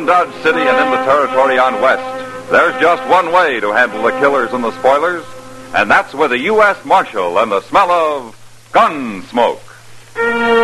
Around Dodge City and in the territory on West, there's just one way to handle the killers and the spoilers, and that's with a U.S. Marshal and the smell of gun smoke.